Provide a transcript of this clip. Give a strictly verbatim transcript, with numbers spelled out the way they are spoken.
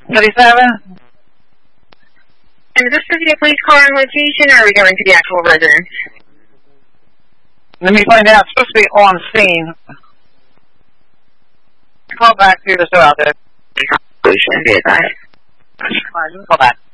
thirty-seven. And is this to be a police car on location, or are we going to the actual residence? Let me find out. It's supposed to be on scene. Call back to the show out there. Be advised. All right, call back.